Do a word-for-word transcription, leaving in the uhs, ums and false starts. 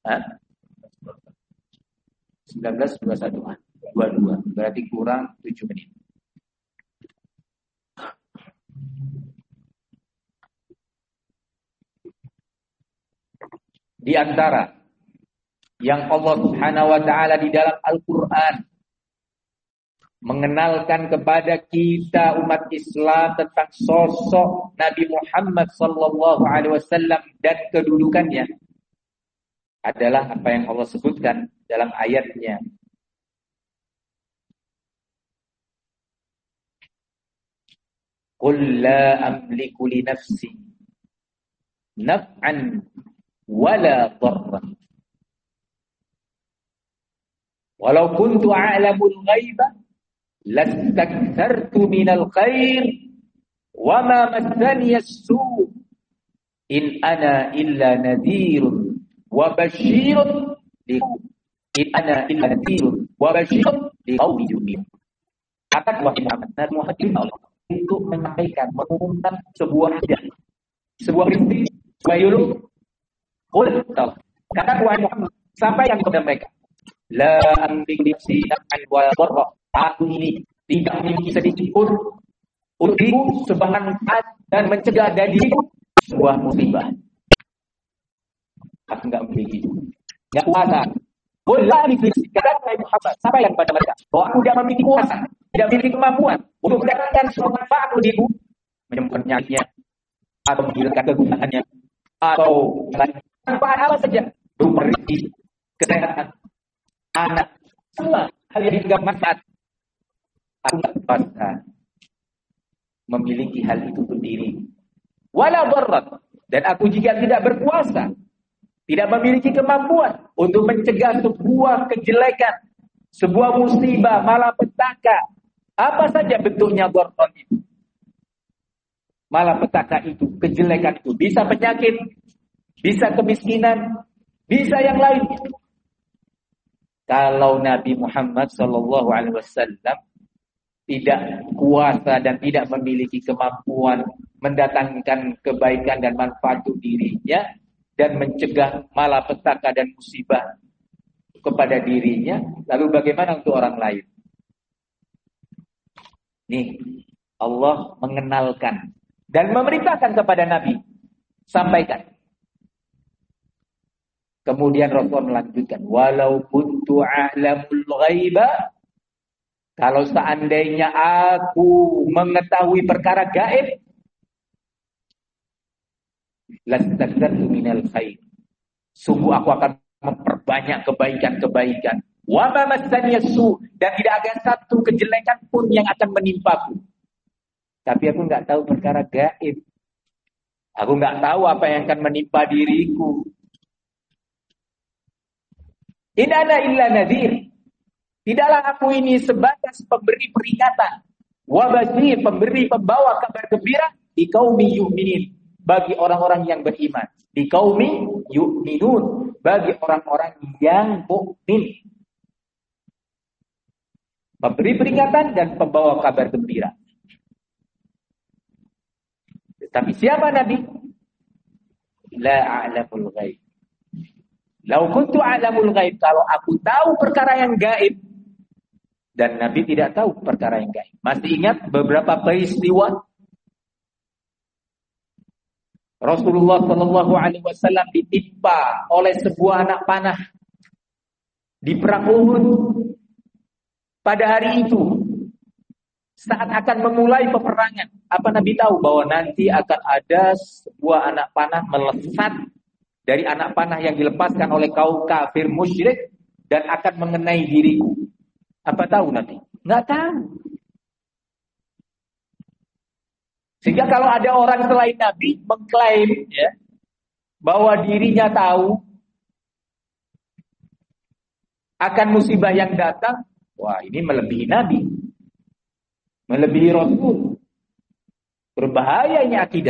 Hah? sembilan belas dua puluh satu. dua puluh dua. Berarti kurang tujuh menit. Di antara yang Allah Subhanahu wa taala di dalam Al-Qur'an mengenalkan kepada kita umat Islam tentang sosok Nabi Muhammad sallallahu alaihi wasallam dan kedudukannya adalah apa yang Allah sebutkan dalam ayatnya. Qul la amliku li nafsi naf'an wala dharran. Walau kuntu a'lamul ghaiba lastakthartu minal khair wa ma massani as-su' in ana illa nadhirun wa basyirun li in ana illa nadhirun wa basyirun li qaumin yu'minun. Kata Muhammad Nabi Muhammad Allah untuk menyampaikan, mengumumkan sebuah hidayah, sebuah prinsip, sebuah yulu. Qul, kata Muhammad, sampaikan kepada mereka, la amliku li nafsi naf'an wa dharra. Aku ini tidak memiliki sedikit pun untuk diriku sebagai manfaat dan mencegah dari diriku sebuah musibah. Aku enggak memiliki itu. Enggak kuasa. Qul la amliku li nafsi, kata Muhammad, sampaikan kepada mereka bahwa aku tidak memiliki kuasa, tidak memiliki kemampuan untuk mendapatkan sebuah manfaat untuk diriku, menyembuhkan penyakitnya atau menghilangkan kegunaannya atau manfaat apa saja, berupa rezeki, kesehatan, anak, semua hal yang juga manfaat. Aku tak kuasa memiliki hal itu untuk diri. Wala dharrat, dan aku jika tidak berkuasa, tidak memiliki kemampuan untuk mencegah sebuah kejelekan, sebuah musibah, malapetaka, apa saja bentuknya dharrat itu. Malapetaka itu, kejelekan itu, bisa penyakit, bisa kemiskinan, bisa yang lain. Kalau Nabi Muhammad sallallahu alaihi wasallam tidak kuasa dan tidak memiliki kemampuan mendatangkan kebaikan dan manfaat untuk dirinya dan mencegah malapetaka dan musibah kepada dirinya, lalu bagaimana untuk orang lain? Nih, Allah mengenalkan dan memerintahkan kepada Nabi, sampaikan. Kemudian Rasul melanjutkan, walau kuntu a'lamul ghaiba, kalau seandainya aku mengetahui perkara gaib, lastakthartu minal khair, sungguh aku akan memperbanyak kebaikan-kebaikan. Wa ma massani as-su, dan tidak ada satu kejelekan pun yang akan menimpaku. Tapi aku enggak tahu perkara gaib. Aku enggak tahu apa yang akan menimpa diriku. In ana illa nadhir. Tidaklah aku ini sebatas pemberi peringatan, wa basyir, pemberi pembawa kabar gembira di qaumi yu'minin, bagi orang-orang yang beriman, di qaumi yu'minun, bagi orang-orang yang mukmin. Pemberi peringatan dan pembawa kabar gembira. Tapi siapa Nabi? La a'lamul ghaib. Lau kuntu a'lamul ghaib, kalau aku tahu perkara yang gaib. Dan Nabi tidak tahu perkara yang gaib. Masih ingat beberapa peristiwa Rasulullah Shallallahu Alaihi Wasallam ditimpa oleh sebuah anak panah di perang Uhud. Pada hari itu, saat akan memulai peperangan, apa Nabi tahu bahwa nanti akan ada sebuah anak panah melesat dari anak panah yang dilepaskan oleh kaum kafir musyrik dan akan mengenai diriku. Apa tahu nanti? Nggak tahu. Sehingga kalau ada orang selain Nabi mengklaim ya, bahwa dirinya tahu akan musibah yang datang, wah ini melebihi Nabi, melebihi Rasul. Berbahaya ini akidah.